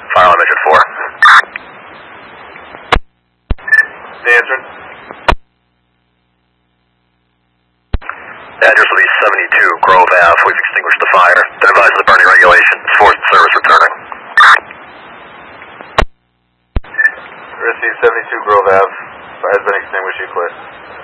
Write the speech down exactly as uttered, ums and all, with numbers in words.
Fire on mission four. Answered. Address will be seventy-two Grove Ave. We've extinguished the fire. Then advise the burning regulations. Force and service returning. Received seventy-two Grove Ave. Fire has been extinguished. You clear.